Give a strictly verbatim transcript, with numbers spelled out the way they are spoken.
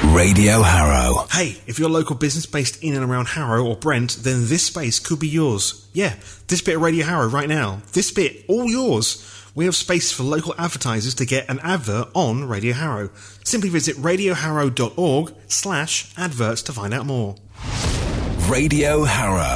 Radio Harrow. Hey, if you're a local business based in and around Harrow or Brent, then this space could be yours. Yeah, this bit of Radio Harrow right now. This bit, all yours. We have space for local advertisers to get an advert on Radio Harrow. Simply visit radioharrow.org slash adverts to find out more. Radio Harrow.